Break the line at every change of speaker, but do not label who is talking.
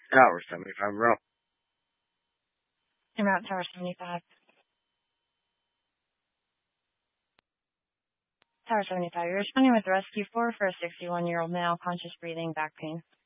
Tower 75 row.
I'm out Tower 75. Tower 75, you're responding with rescue 4 for a 61-year-old male, conscious breathing, back pain.